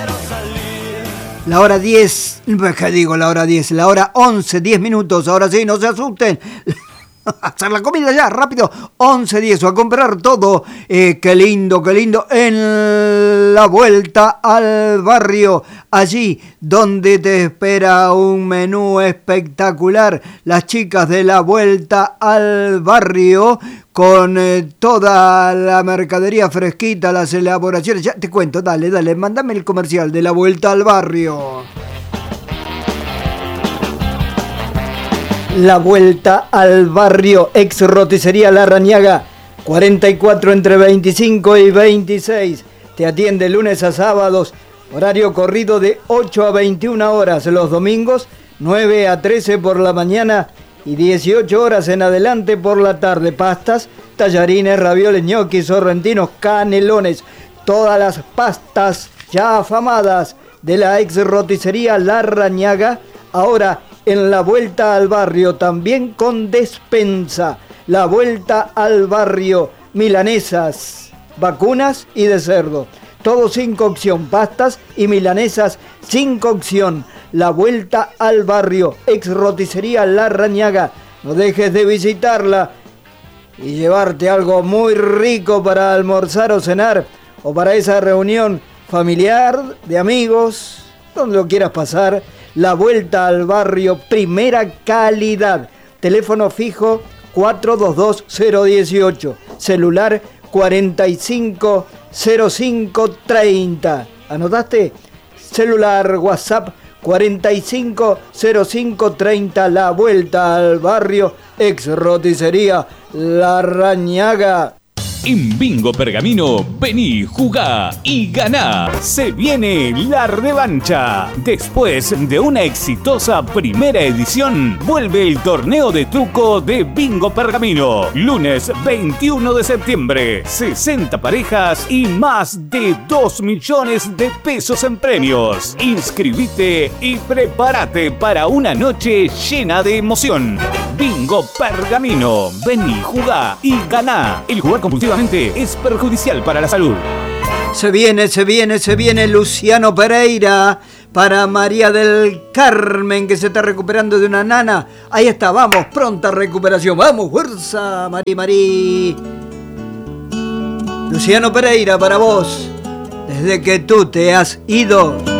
La hora 10, ¿qué digo la hora 10? La hora 11, 10 minutos, ahora sí, no se asusten. Hacer la comida ya, rápido, 11:10, o a comprar todo, qué lindo, en la vuelta al barrio, allí donde te espera un menú espectacular, las chicas de la vuelta al barrio, con toda la mercadería fresquita, las elaboraciones, ya te cuento, dale, mándame el comercial de la vuelta al barrio. La vuelta al barrio, ex roticería Larrañaga, 44 entre 25 y 26. Te atiende lunes a sábados, horario corrido de 8 a 21 horas. Los domingos, 9 a 13 por la mañana y 18 horas en adelante por la tarde. Pastas, tallarines, ravioles, ñoquis, sorrentinos, canelones. Todas las pastas ya afamadas de la ex roticería Larrañaga, ahora en la vuelta al barrio, también con despensa. La vuelta al barrio, milanesas, vacunas y de cerdo. Todo sin cocción, pastas y milanesas sin cocción. La vuelta al barrio, ex roticería Larrañaga. No dejes de visitarla y llevarte algo muy rico para almorzar o cenar, o para esa reunión familiar, de amigos, donde lo quieras pasar. La vuelta al barrio, primera calidad. Teléfono fijo 422-018. Celular 450530. ¿Anotaste? Celular, WhatsApp 450530. La vuelta al barrio, ex roticería Larrañaga. En Bingo Pergamino, vení, jugá y ganá. Se viene la revancha. Después de una exitosa primera edición, vuelve el torneo de truco de Bingo Pergamino. Lunes 21 de septiembre, 60 parejas y más de 2 millones de pesos en premios. Inscribite y prepárate para una noche llena de emoción. Bingo Pergamino, vení, jugá y ganá. El jugar compulsivamente es perjudicial para la salud. Se viene Luciano Pereira para María del Carmen, que se está recuperando de una nana. Ahí está, vamos, pronta recuperación. Vamos, fuerza, Marí. Luciano Pereira para vos, desde que tú te has ido.